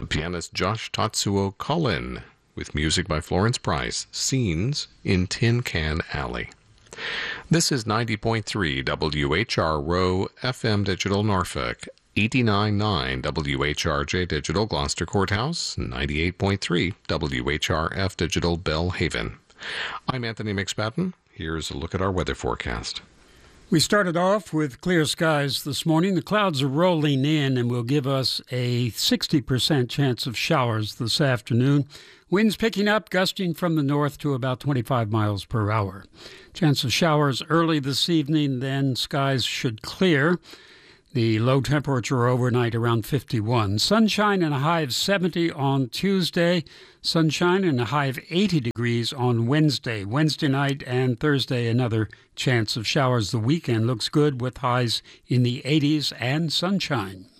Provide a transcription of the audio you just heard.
pianist Josh Tatsuo Collin, with music by Florence Price, Scenes in Tin Can Alley. This is 90.3 WHR Row FM Digital Norfolk, 89.9 WHRJ Digital Gloucester Courthouse, 98.3 WHRF Digital Bellhaven. I'm Anthony McSpadden. Here's a look at our weather forecast. We started off with clear skies this morning. The clouds are rolling in and will give us a 60% chance of showers this afternoon. Winds picking up, gusting from the north to about 25 miles per hour. Chance of showers early this evening, then skies should clear. The low temperature overnight around 51. Sunshine and a high of 70 on Tuesday. Sunshine and a high of 80 degrees on Wednesday. Wednesday night and Thursday, another chance of showers. The weekend looks good with highs in the 80s and sunshine.